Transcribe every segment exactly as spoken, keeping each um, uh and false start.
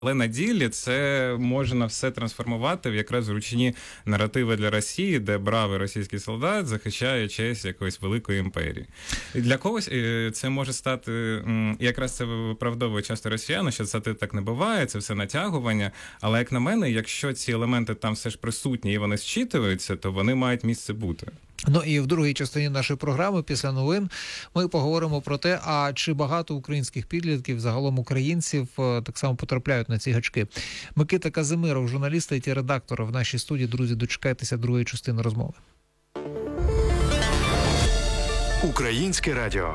Але на ділі це можна все трансформувати в якраз зручні наративи для Росії, де бравий російський солдат захищає честь якоїсь великої імперії. І для когось це може стати, якраз це виправдовує часто росіяни, що це так не буває, це все натягування. Але, як на мене, якщо ці елементи там все ж присутні і вони зчитуються, то вони мають місце бути. Ну і в другій частині нашої програми, після новин, ми поговоримо про те, а чи багато українських підлітків, загалом українців, так само потрапляють на ці гачки. Микита Казимиров, журналіст і ті редактор в нашій студії. Друзі, дочекайтеся другої частини розмови. Українське радіо.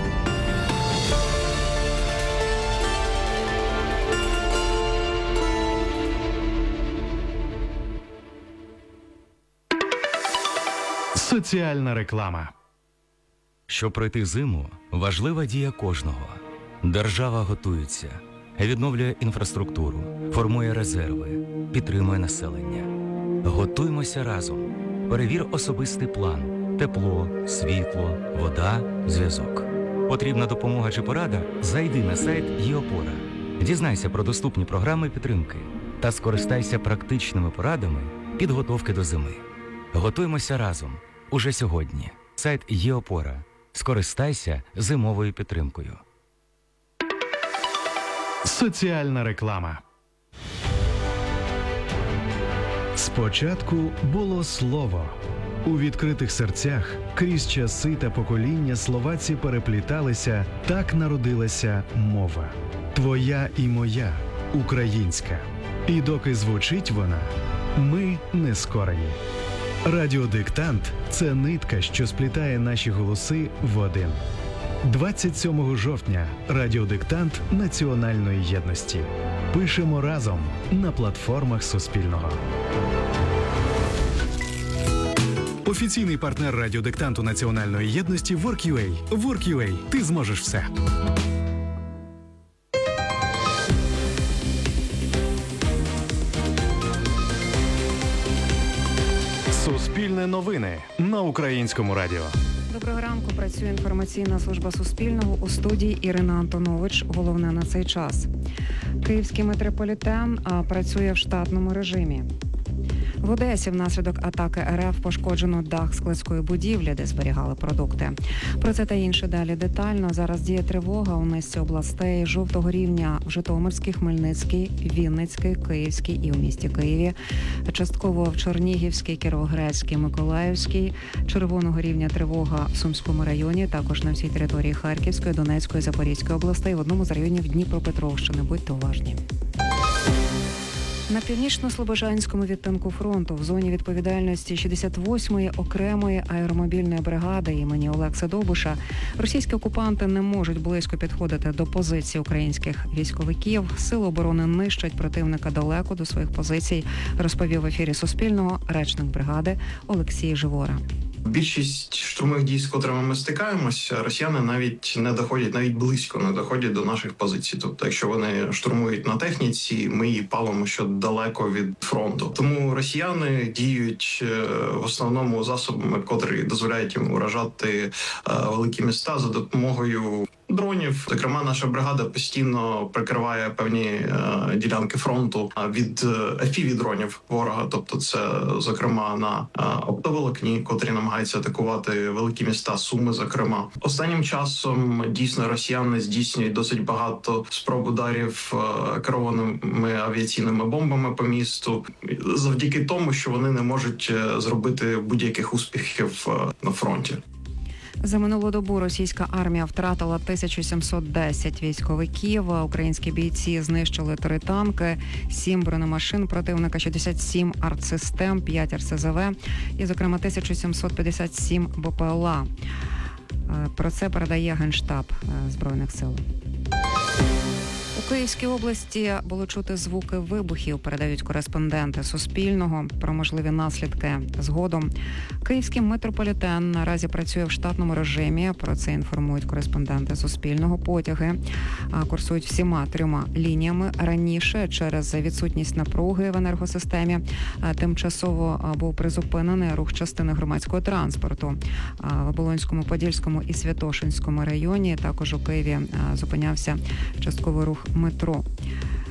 Соціальна реклама. Щоб пройти зиму, важлива дія кожного. Держава готується, відновлює інфраструктуру, формує резерви, підтримує населення. Готуймося разом. Перевір особистий план. Тепло, світло, вода, зв'язок. Потрібна допомога чи порада? Зайди на сайт ЄОПОРА. Дізнайся про доступні програми підтримки та скористайся практичними порадами підготовки до зими. Готуймося разом. Уже сьогодні. Сайт ЄОПОРА. Скористайся зимовою підтримкою. Соціальна реклама. Спочатку було слово. У відкритих серцях крізь часи та покоління словаці перепліталися, так народилася мова. Твоя і моя, українська. І доки звучить вона, ми не скорені. Радіодиктант – це нитка, що сплітає наші голоси в один. двадцять сьомого жовтня Радіодиктант національної єдності. Пишемо разом на платформах Суспільного. Офіційний партнер Радіодиктанту національної єдності Work.ua. Work.ua. Ти зможеш все. Суспільне новини на Українському радіо. Доброго ранку. Працює інформаційна служба Суспільного. У студії Ірина Антонович. Головне на цей час. Київський метрополітен працює в штатному режимі. В Одесі внаслідок атаки РФ пошкоджено дах складської будівлі, де зберігали продукти. Про це та інше далі детально. Зараз діє тривога у низці областей жовтого рівня в Житомирській, Хмельницькій, Вінницькій, Київській і у місті Києві. Частково в Чернігівській, Кіровоградській, Миколаївській. Червоного рівня тривога в Сумському районі, також на всій території Харківської, Донецької, Запорізької областей, в одному з районів Дніпропетровщини. Будьте уважні. На північно-слобожанському відтинку фронту в зоні відповідальності шістдесят восьмої окремої аеромобільної бригади імені Олекси Довбуша російські окупанти не можуть близько підходити до позицій українських військовиків. Сили оборони нищать противника далеко до своїх позицій, розповів в ефірі Суспільного речник бригади Олексій Живора. Більшість штурмових дій, з котрими ми стикаємося, росіяни навіть не доходять, навіть близько не доходять до наших позицій. Тобто, якщо вони штурмують на техніці, ми її палимо що далеко від фронту. Тому росіяни діють в основному засобами, котрі дозволяють їм уражати великі міста за допомогою дронів. Зокрема, наша бригада постійно прикриває певні е, ділянки фронту від еф пі ві-дронів ворога. Тобто це, зокрема, на е, оптоволокні, котрі намагаються атакувати великі міста, Суми, зокрема. Останнім часом, дійсно, росіяни здійснюють досить багато спроб ударів е, керованими авіаційними бомбами по місту, завдяки тому, що вони не можуть зробити будь-яких успіхів е, на фронті. За минулу добу російська армія втратила тисячу сімсот десять військовиків. Українські бійці знищили три танки, сім бронемашин противника, шістдесят сім артсистем, п'ять ер ес зе ве і, зокрема, тисячу сімсот п'ятдесят сім бе пе ел а. Про це передає Генштаб Збройних сил. У Київській області було чути звуки вибухів, передають кореспонденти Суспільного. Про можливі наслідки згодом. Київський метрополітен наразі працює в штатному режимі. Про це інформують кореспонденти Суспільного. Потяги курсують всіма трьома лініями. Раніше через відсутність напруги в енергосистемі тимчасово був призупинений рух частини громадського транспорту. В Оболонському, Подільському і Святошинському районі також у Києві зупинявся частковий рух метро.